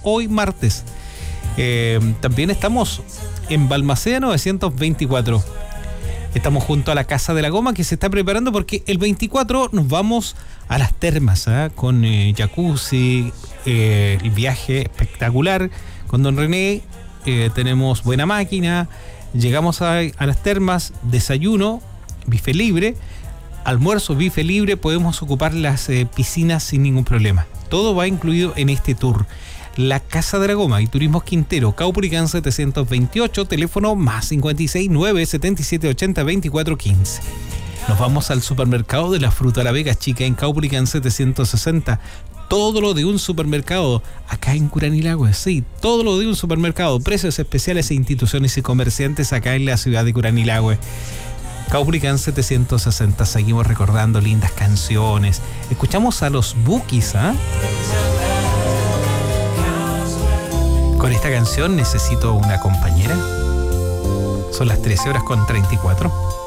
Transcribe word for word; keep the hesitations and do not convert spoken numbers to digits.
hoy martes. Eh, también estamos en Balmaceda novecientos veinticuatro. Estamos junto a la Casa de la Goma, que se está preparando porque el veinticuatro nos vamos a las termas, ¿eh? Con eh, jacuzzi, eh, el viaje espectacular con don René. Eh, tenemos buena máquina, llegamos a, a las termas, desayuno, bife libre, almuerzo, bife libre, podemos ocupar las eh, piscinas sin ningún problema. Todo va incluido en este tour. La Casa de la Goma y Turismos Quintero, Caupolicán setecientos veintiocho, teléfono más cincuenta y seis, nueve setenta y siete, ochenta, veinticuatro, quince. Nos vamos al supermercado de la Fruta La Vega Chica en Caupolicán setecientos sesenta. Todo lo de un supermercado acá en Curanilahue, sí, todo lo de un supermercado, precios especiales e instituciones y comerciantes acá en la ciudad de Curanilahue. Caupolicán setecientos sesenta, seguimos recordando lindas canciones. Escuchamos a los Bukis, ¿ah? ¿eh? Con esta canción, Necesito una compañera. Son las trece horas con treinta y cuatro.